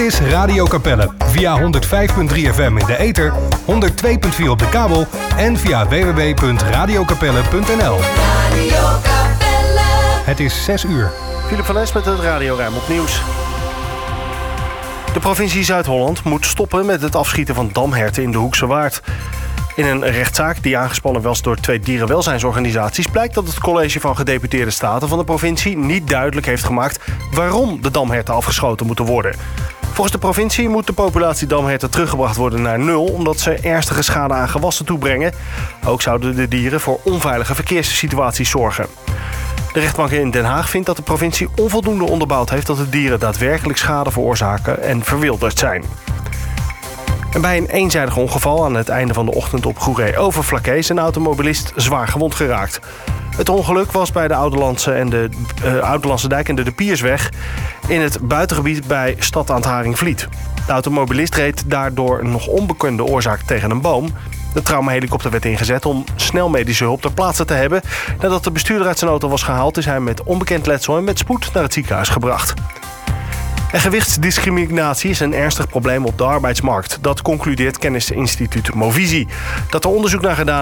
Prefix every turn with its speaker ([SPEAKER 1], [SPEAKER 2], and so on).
[SPEAKER 1] is Radio Capelle. Via 105.3 FM in de ether, 102.4 op de kabel en via www.radiocapelle.nl.
[SPEAKER 2] Radio Capelle.
[SPEAKER 1] Het is 6 uur.
[SPEAKER 3] Philip van Es met het radioruim op nieuws. De provincie Zuid-Holland moet stoppen met het afschieten van damherten in de Hoekse Waard. In een rechtszaak die aangespannen was door 2 dierenwelzijnsorganisaties blijkt dat het college van gedeputeerde staten van de provincie niet duidelijk heeft gemaakt waarom de damherten afgeschoten moeten worden. Volgens de provincie moet de populatie damherten teruggebracht worden naar 0... omdat ze ernstige schade aan gewassen toebrengen. Ook zouden de dieren voor onveilige verkeerssituaties zorgen. De rechtbank in Den Haag vindt dat de provincie onvoldoende onderbouwd heeft dat de dieren daadwerkelijk schade veroorzaken en verwilderd zijn. En bij een eenzijdig ongeval aan het einde van de ochtend op Goeree-Overflakkee is een automobilist zwaar gewond geraakt. Het ongeluk was bij de Ouderlandse Dijk en de Piersweg in het buitengebied bij Stad aan het Haringvliet. De automobilist reed daardoor een nog onbekende oorzaak tegen een boom. De traumahelikopter werd ingezet om snel medische hulp ter plaatse te hebben. Nadat de bestuurder uit zijn auto was gehaald is hij met onbekend letsel en met spoed naar het ziekenhuis gebracht. En gewichtsdiscriminatie is een ernstig probleem op de arbeidsmarkt. Dat concludeert kennisinstituut Movisie. Dat er onderzoek naar gedaan